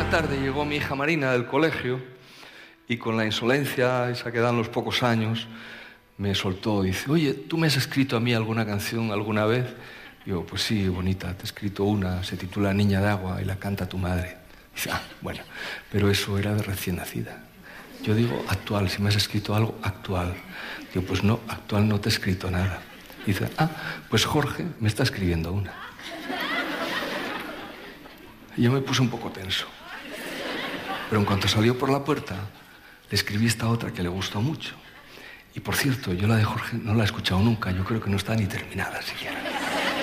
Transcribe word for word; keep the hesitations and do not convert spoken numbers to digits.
Una tarde llegó mi hija Marina del colegio y con la insolencia esa que dan los pocos años me soltó, dice, oye, ¿tú me has escrito a mí alguna canción alguna vez? Digo, pues sí, bonita, te he escrito una, se titula Niña de agua y la canta tu madre. Dice, ah, bueno, pero eso era de recién nacida. Yo digo actual, si me has escrito algo, actual. Digo, pues no, actual no te he escrito nada. Dice, ah, pues Jorge me está escribiendo una. Y yo me puse un poco tenso. Pero en cuanto salió por la puerta, le escribí esta otra que le gustó mucho. Y por cierto, yo la de Jorge no la he escuchado nunca, yo creo que no está ni terminada siquiera.